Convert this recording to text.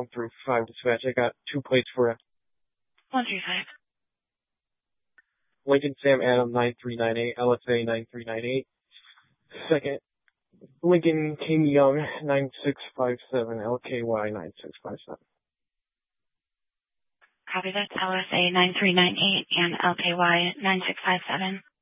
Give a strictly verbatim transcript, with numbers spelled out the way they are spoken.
one through five dispatch. I got two plates for you. One through five. Lincoln Sam Adam nine three nine eight, L S A nine three nine eight. Second, Lincoln King Young nine six five seven, L K Y nine six five seven. Copy that. L S A nine three nine eight and L K Y nine six five seven.